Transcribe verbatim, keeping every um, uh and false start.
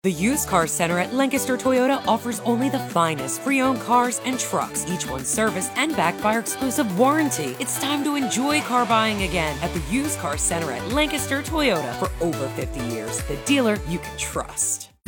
The Used Car Center at Lancaster Toyota offers only the finest pre-owned cars and trucks, each one serviced and backed by our exclusive warranty. It's time to enjoy car buying again at the Used Car Center at Lancaster Toyota. For over fifty years, the dealer you can trust.